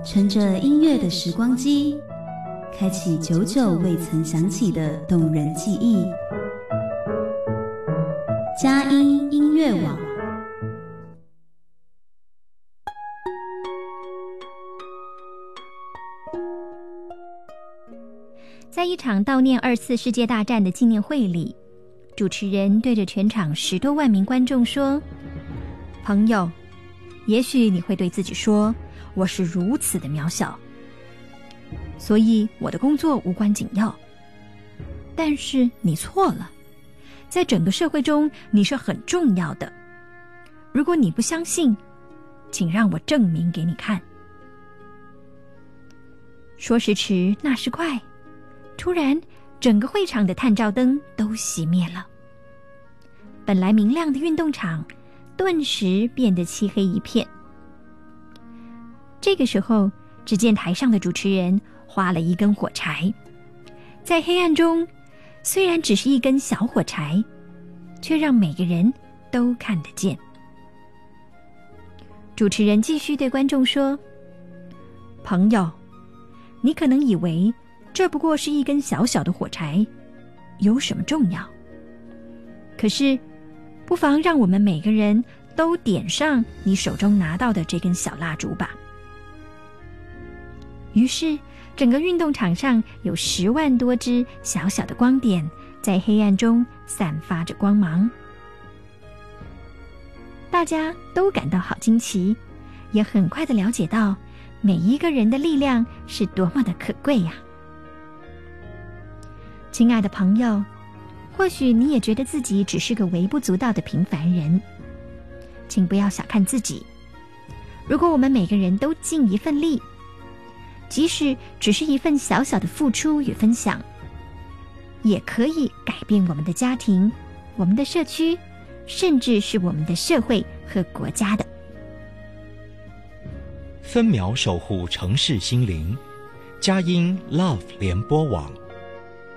乘着音乐的时光机，开启久久未曾想起的动人记忆。佳音音乐网。 在一场悼念2次世界大战的纪念会里，主持人对着全场10多万名观众说：朋友，也许你会对自己说，我是如此的渺小，所以我的工作无关紧要。但是你错了，在整个社会中你是很重要的。如果你不相信，请让我证明给你看。说时迟，那时快，突然整个会场的探照灯都熄灭了，本来明亮的运动场顿时变得漆黑一片。这个时候，只见台上的主持人划了一根火柴，在黑暗中，虽然只是一根小火柴，却让每个人都看得见。主持人继续对观众说：朋友，你可能以为这不过是一根小小的火柴，有什么重要？可是，不妨让我们每个人都点上你手中拿到的这根小蜡烛吧。于是，整个运动场上有10万多只小小的光点，在黑暗中散发着光芒。大家都感到好惊奇，也很快地了解到每一个人的力量是多么的可贵呀！亲爱的朋友，或许你也觉得自己只是个微不足道的平凡人，请不要小看自己。如果我们每个人都尽一份力，即使只是一份小小的付出与分享，也可以改变我们的家庭、我们的社区，甚至是我们的社会和国家的。 分秒守护城市心灵，佳音 Love 联播网。